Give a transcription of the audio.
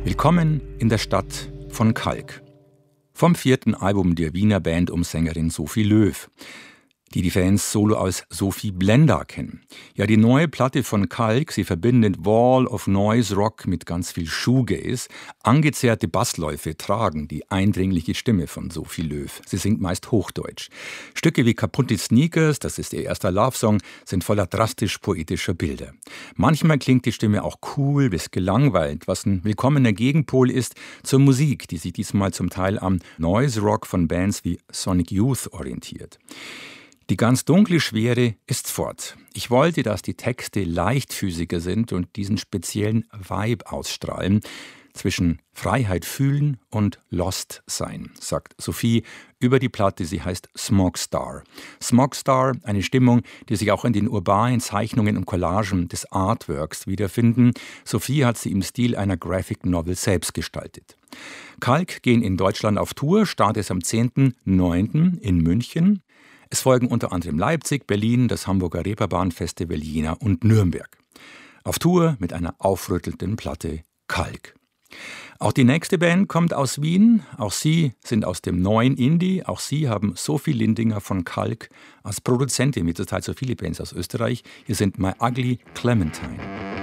Willkommen in der Stadt von Kalk. Vom 4. Album der Wiener Band um Sängerin Sophie Löw, die Fans solo als Sophie Blenda kennen. Ja, die neue Platte von Kalk, sie verbindet Wall of Noise Rock mit ganz viel Shoegaze. Angezerrte Bassläufe tragen die eindringliche Stimme von Sophie Löw. Sie singt meist Hochdeutsch. Stücke wie Kaputte Sneakers, das ist ihr erster Love-Song, sind voller drastisch poetischer Bilder. Manchmal klingt die Stimme auch cool bis gelangweilt, was ein willkommener Gegenpol ist zur Musik, die sich diesmal zum Teil am Noise Rock von Bands wie Sonic Youth orientiert. Die ganz dunkle Schwere ist fort. Ich wollte, dass die Texte leichtfüßiger sind und diesen speziellen Vibe ausstrahlen. Zwischen Freiheit fühlen und Lost sein, sagt Sophie über die Platte. Sie heißt Smogstar. Smogstar, eine Stimmung, die sich auch in den urbanen Zeichnungen und Collagen des Artworks wiederfinden. Sophie hat sie im Stil einer Graphic Novel selbst gestaltet. Kalk gehen in Deutschland auf Tour, Start ist am 10.09. in München. Es folgen unter anderem Leipzig, Berlin, das Hamburger Reeperbahn-Festival, Jena und Nürnberg. Auf Tour mit einer aufrüttelnden Platte Kalk. Auch die nächste Band kommt aus Wien. Auch sie sind aus dem neuen Indie. Auch sie haben Sophie Lindinger von Kalk als Produzentin, wie zurzeit so viele Bands aus Österreich. Hier sind My Ugly Clementine.